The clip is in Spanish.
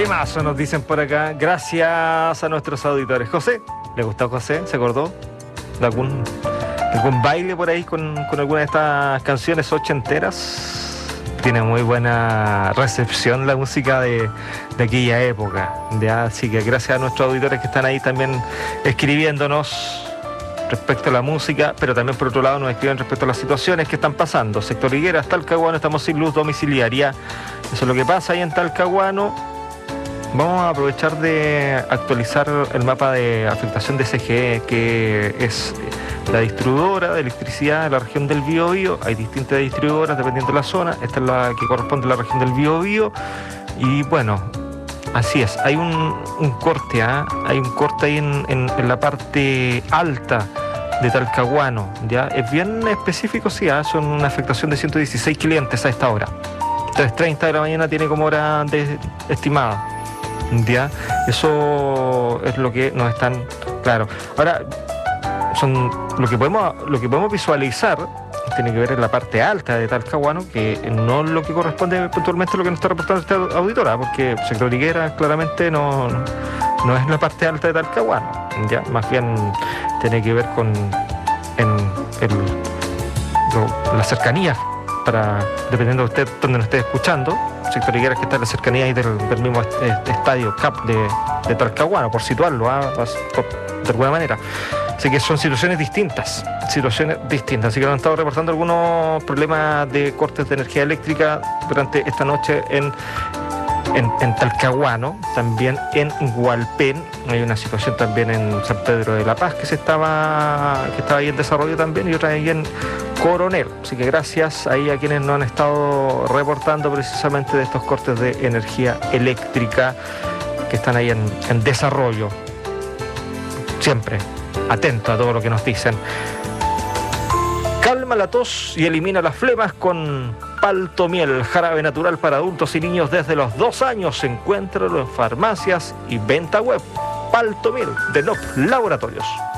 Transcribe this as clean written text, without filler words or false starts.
Temazo, nos dicen por acá. Gracias a nuestros auditores. José, ¿le gustó José? ¿Se acordó de algún baile por ahí con alguna de estas canciones ochenteras? Tiene muy buena recepción la música de aquella época, ¿ya? Así que gracias a nuestros auditores que están ahí también escribiéndonos respecto a la música, pero también por otro lado nos escriben respecto a las situaciones que están pasando. Sector Higueras, Talcahuano, estamos sin luz domiciliaria. Eso es lo que pasa ahí en Talcahuano. Vamos a aprovechar de actualizar el mapa de afectación de CGE, que es la distribuidora de electricidad de la región del Biobío. Hay distintas distribuidoras dependiendo de la zona. Esta es la que corresponde a la región del Biobío. Y bueno, así es. Hay un corte, hay un corte ahí en la parte alta de Talcahuano, ¿ya? Es bien específico, sí, son una afectación de 116 clientes a esta hora. 3:30 de la mañana tiene como hora estimada. ¿Ya? Eso es lo que nos están... Claro. Ahora, lo que podemos visualizar tiene que ver en la parte alta de Talcahuano, que no es lo que corresponde puntualmente a lo que nos está reportando esta auditora, porque sector Higuera claramente no es la parte alta de Talcahuano, ¿ya? Más bien tiene que ver con la cercanía, dependiendo de usted donde nos esté escuchando. Sector Higueras, que está en la cercanía ahí del mismo estadio CAP de Talcahuano, por situarlo, de alguna manera. Así que son situaciones distintas. Así que nos han estado reportando algunos problemas de cortes de energía eléctrica durante esta noche en Talcahuano, también en Hualpén. Hay una situación también en San Pedro de la Paz que estaba ahí en desarrollo también, y otra ahí en Coronel. Así que gracias ahí a quienes nos han estado reportando precisamente de estos cortes de energía eléctrica que están ahí en desarrollo. Siempre atento a todo lo que nos dicen. Calma la tos y elimina las flemas con Paltomiel, jarabe natural para adultos y niños desde los 2 años. Encuéntralo en farmacias y venta web. Paltomiel de NOP Laboratorios.